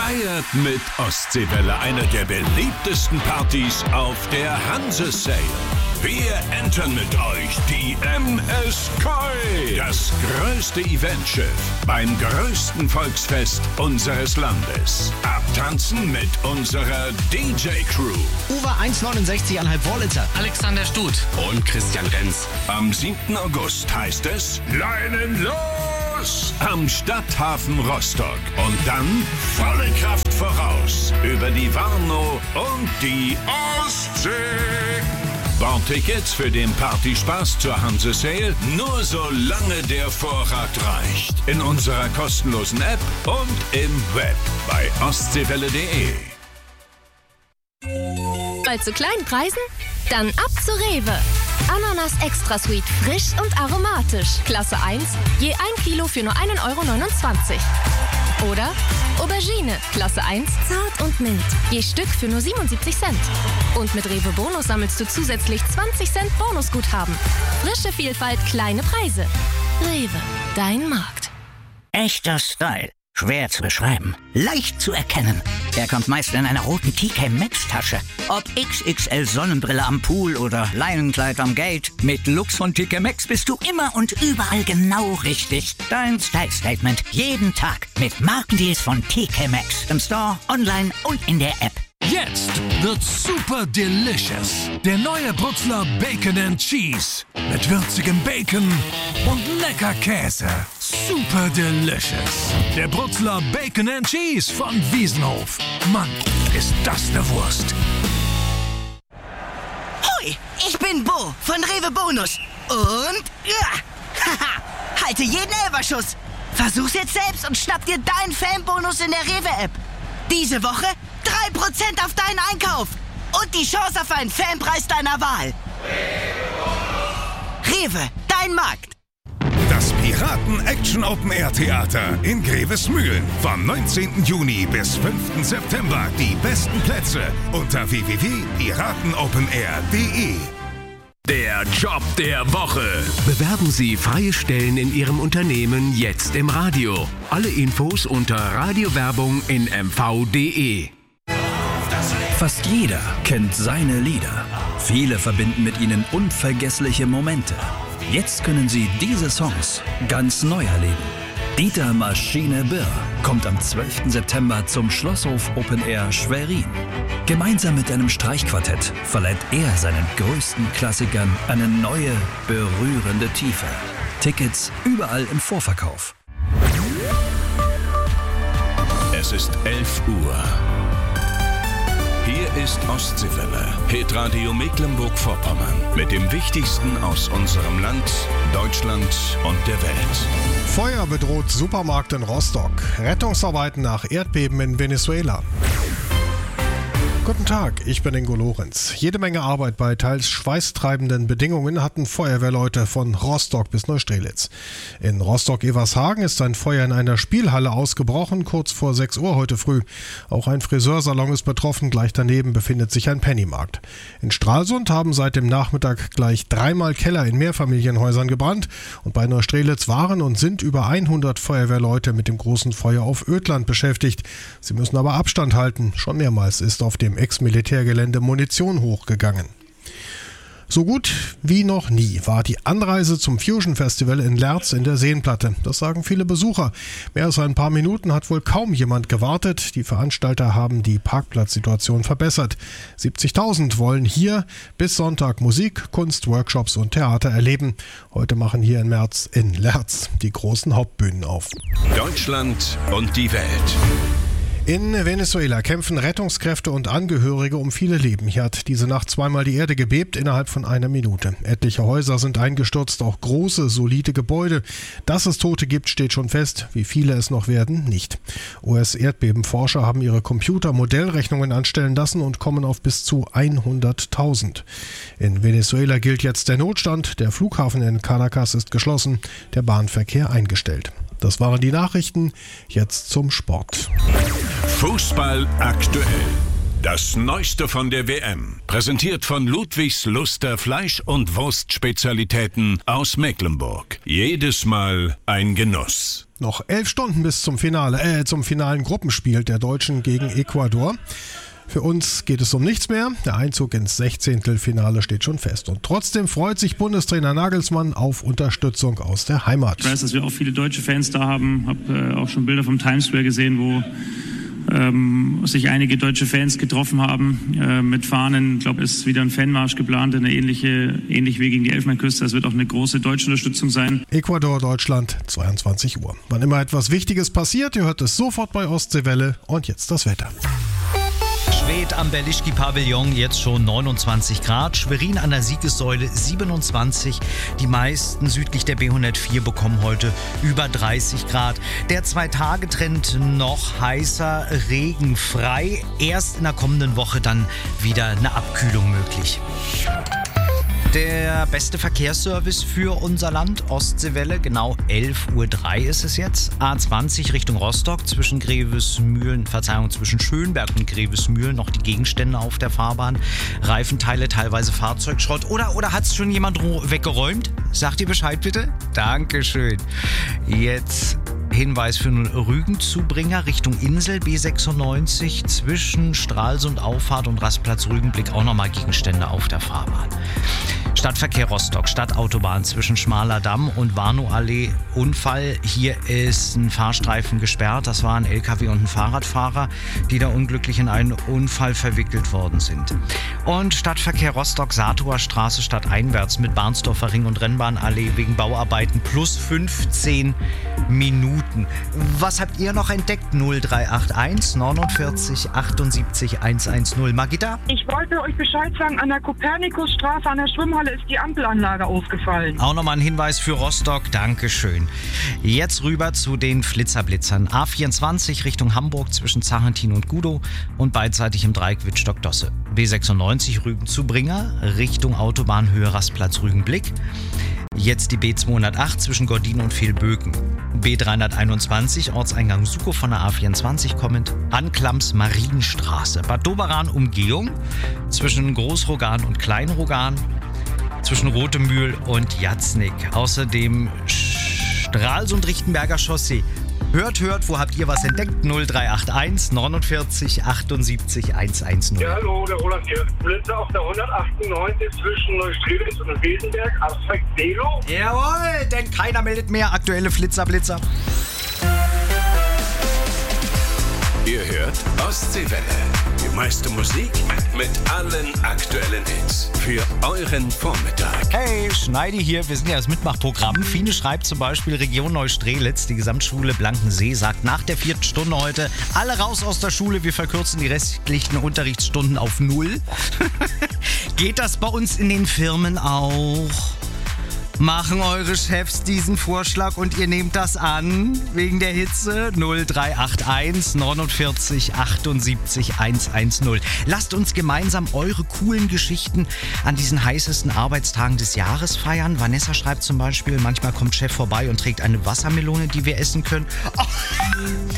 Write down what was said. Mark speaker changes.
Speaker 1: Feiert mit Ostseewelle, eine der beliebtesten Partys auf der Hanse-Sail. Wir entern mit euch die MS Koi, das größte Eventschiff beim größten Volksfest unseres Landes. Abtanzen mit unserer DJ-Crew.
Speaker 2: Uwe 1,69,5 Vorlitzer.
Speaker 3: Alexander Stut und Christian Renz.
Speaker 1: Am 7. August heißt es Leinen los! Am Stadthafen Rostock. Und dann volle Kraft voraus über die Warnow und die Ostsee. Bordtickets für den Partyspaß zur Hanse-Sail nur solange der Vorrat reicht. In unserer kostenlosen App und im Web bei ostseewelle.de.
Speaker 4: Bei zu kleinen Preisen? Dann ab zu Rewe. Ananas Extra Sweet, frisch und aromatisch. Klasse 1, je 1 Kilo für nur 1,29 Euro. Oder Aubergine, Klasse 1, zart und mild. Je Stück für nur 77 Cent. Und mit Rewe Bonus sammelst du zusätzlich 20 Cent Bonusguthaben. Frische Vielfalt, kleine Preise. Rewe, dein Markt.
Speaker 5: Echter Style. Schwer zu beschreiben. Leicht zu erkennen. Er kommt meist in einer roten TK Maxx Tasche. Ob XXL Sonnenbrille am Pool oder Leinenkleid am Gate. Mit Lux von TK Maxx bist du immer und überall genau richtig. Dein Style Statement jeden Tag mit Markendeals von TK Maxx. Im Store, online und in der App.
Speaker 6: Jetzt wird's super delicious. Der neue Brutzler Bacon and Cheese. Mit würzigem Bacon und lecker Käse. Super delicious. Der Brutzler Bacon and Cheese von Wiesenhof. Mann, ist das eine Wurst.
Speaker 5: Hoi, ich bin Bo von Rewe Bonus. Und haha, halte jeden Elferschuss. Versuch's jetzt selbst und schnapp dir deinen Fanbonus in der Rewe-App. Diese Woche 3% auf deinen Einkauf und die Chance auf einen Fanpreis deiner Wahl. Rewe, dein Markt.
Speaker 7: Das Piraten-Action-Open-Air-Theater in Grevesmühlen. Vom 19. Juni bis 5. September. Die besten Plätze unter www.piratenopenair.de.
Speaker 1: Der Job der Woche. Bewerben Sie freie Stellen in Ihrem Unternehmen jetzt im Radio. Alle Infos unter Radiowerbung in mv.de.
Speaker 8: Fast jeder kennt seine Lieder. Viele verbinden mit ihnen unvergessliche Momente. Jetzt können Sie diese Songs ganz neu erleben. Dieter Maschine Birr kommt am 12. September zum Schlosshof Open Air Schwerin. Gemeinsam mit einem Streichquartett verleiht er seinen größten Klassikern eine neue, berührende Tiefe. Tickets überall im Vorverkauf.
Speaker 1: Es ist 11 Uhr. Hier ist Ostseewelle, Hitradio Mecklenburg-Vorpommern. Mit dem Wichtigsten aus unserem Land, Deutschland und der Welt.
Speaker 9: Feuer bedroht Supermarkt in Rostock. Rettungsarbeiten nach Erdbeben in Venezuela. Guten Tag, ich bin Ingo Lorenz. Jede Menge Arbeit bei teils schweißtreibenden Bedingungen hatten Feuerwehrleute von Rostock bis Neustrelitz. In Rostock-Evershagen ist ein Feuer in einer Spielhalle ausgebrochen, kurz vor 6 Uhr heute früh. Auch ein Friseursalon ist betroffen, gleich daneben befindet sich ein Pennymarkt. In Stralsund haben seit dem Nachmittag gleich 3-mal Keller in Mehrfamilienhäusern gebrannt und bei Neustrelitz waren und sind über 100 Feuerwehrleute mit dem großen Feuer auf Ödland beschäftigt. Sie müssen aber Abstand halten. Schon mehrmals ist auf dem Ex-Militärgelände Munition hochgegangen. So gut wie noch nie war die Anreise zum Fusion Festival in Lerz in der Seenplatte. Das sagen viele Besucher. Mehr als ein paar Minuten hat wohl kaum jemand gewartet. Die Veranstalter haben die Parkplatzsituation verbessert. 70.000 wollen hier bis Sonntag Musik, Kunst, Workshops und Theater erleben. Heute machen hier im März in Lerz die großen Hauptbühnen auf.
Speaker 1: Deutschland und die Welt.
Speaker 9: In Venezuela kämpfen Rettungskräfte und Angehörige um viele Leben. Hier hat diese Nacht zweimal die Erde gebebt innerhalb von einer Minute. Etliche Häuser sind eingestürzt, auch große, solide Gebäude. Dass es Tote gibt, steht schon fest. Wie viele es noch werden, nicht. US-Erdbebenforscher haben ihre Computermodellrechnungen anstellen lassen und kommen auf bis zu 100.000. In Venezuela gilt jetzt der Notstand. Der Flughafen in Caracas ist geschlossen, der Bahnverkehr eingestellt. Das waren die Nachrichten. Jetzt zum Sport.
Speaker 1: Fußball aktuell. Das Neueste von der WM. Präsentiert von Ludwigs Luster Fleisch- und Wurstspezialitäten aus Mecklenburg. Jedes Mal ein Genuss.
Speaker 9: Noch 11 Stunden bis zum finalen Gruppenspiel der Deutschen gegen Ecuador. Für uns geht es um nichts mehr. Der Einzug ins 16. Finale steht schon fest. Und trotzdem freut sich Bundestrainer Nagelsmann auf Unterstützung aus der Heimat.
Speaker 10: Ich weiß, dass wir auch viele deutsche Fans da haben. Habe auch schon Bilder vom Times Square gesehen, wo sich einige deutsche Fans getroffen haben mit Fahnen. Ich glaube, es ist wieder ein Fanmarsch geplant, ähnlich wie gegen die Elfenbeinküste. Das wird auch eine große deutsche Unterstützung sein.
Speaker 9: Ecuador, Deutschland, 22 Uhr. Wann immer etwas Wichtiges passiert, ihr hört es sofort bei Ostseewelle. Und jetzt das Wetter.
Speaker 2: Schwedt am Berlichki-Pavillon, jetzt schon 29 Grad. Schwerin an der Siegessäule 27. Die meisten südlich der B104 bekommen heute über 30 Grad. Der 2-Tage-Trend noch heißer, regenfrei. Erst in der kommenden Woche dann wieder eine Abkühlung möglich. Der beste Verkehrsservice für unser Land, Ostseewelle, genau 11:03 Uhr ist es jetzt. A20 Richtung Rostock, zwischen Schönberg und Grevesmühlen noch die Gegenstände auf der Fahrbahn. Reifenteile, teilweise Fahrzeugschrott. Oder hat es schon jemand weggeräumt? Sagt ihr Bescheid bitte? Dankeschön. Jetzt Hinweis für einen Rügenzubringer Richtung Insel, B96, zwischen Stralsund Auffahrt und Rastplatz Rügenblick auch nochmal Gegenstände auf der Fahrbahn. Stadtverkehr Rostock, Stadtautobahn zwischen Schmaler Damm und Warnow-Allee. Unfall, hier ist ein Fahrstreifen gesperrt. Das waren ein LKW und ein Fahrradfahrer, die da unglücklich in einen Unfall verwickelt worden sind. Und Stadtverkehr Rostock, Saatower Straße stadteinwärts mit Barnsdorfer Ring und Rennbahnallee wegen Bauarbeiten plus 15 Minuten. Was habt ihr noch entdeckt? 0381 49 78 110. Margita?
Speaker 11: Ich wollte euch Bescheid sagen, an der Kopernikusstraße an der Schwimmhalle ist die Ampelanlage aufgefallen.
Speaker 2: Auch nochmal ein Hinweis für Rostock. Dankeschön. Jetzt rüber zu den Flitzerblitzern. A24 Richtung Hamburg zwischen Zarentin und Gudow und beidseitig im Dreieck Wittstock-Dosse. B96 Rügen-Zubringer Richtung Autobahnhöhe Rastplatz Rügenblick. Jetzt die B208 zwischen Gordin und Vilböken. B321 Ortseingang Sukow von der A24 kommend. Anklams Marienstraße. Bad Doberan Umgehung zwischen Großrogan und Kleinrogan. Zwischen Rotemühl und Jatznik. Außerdem Stralsund-Richtenberger Chaussee. Hört, wo habt ihr was entdeckt? 0381 49 78 110.
Speaker 12: Ja, hallo, der Roland hier. Blitze auf der 198 zwischen Neustrelitz und Wesenberg, Aspekt Delo.
Speaker 2: Jawohl, denn keiner meldet mehr. Aktuelle Blitzer.
Speaker 1: Ihr hört Ostseewelle. Die meiste Musik mit allen aktuellen Hits. Für euren Vormittag.
Speaker 2: Hey, Schneidi hier. Wir sind ja das Mitmachprogramm. Fine schreibt zum Beispiel Region Neustrelitz. Die Gesamtschule Blankensee sagt nach der 4. Stunde heute, alle raus aus der Schule. Wir verkürzen die restlichen Unterrichtsstunden auf 0. Geht das bei uns in den Firmen auch? Machen eure Chefs diesen Vorschlag und ihr nehmt das an, wegen der Hitze? 0381 49 78 110. Lasst uns gemeinsam eure coolen Geschichten an diesen heißesten Arbeitstagen des Jahres feiern. Vanessa schreibt zum Beispiel, manchmal kommt Chef vorbei und trägt eine Wassermelone, die wir essen können. Oh.